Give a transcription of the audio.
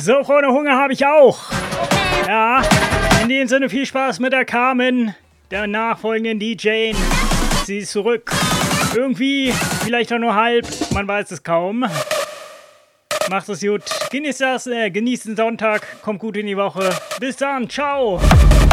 So, Freunde, Hunger habe ich auch. Ja, in dem Sinne viel Spaß mit der Carmen, der nachfolgenden DJ. Sie ist zurück. Irgendwie, vielleicht auch nur halb, man weiß es kaum. Macht es gut. Genießt den Sonntag, kommt gut in die Woche. Bis dann, ciao.